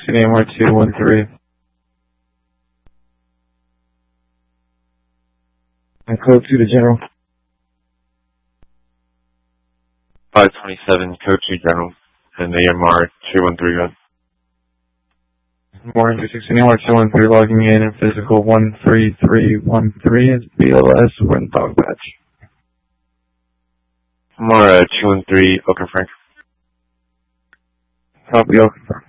AMR 213. And code 2 to General. 527, code 2 General, and AMR 213. Morning 216 AMR 213 logging in and physical 13313 is BLS with dog badge. AMR 213, Oaken Frank. Copy, I'll confirm.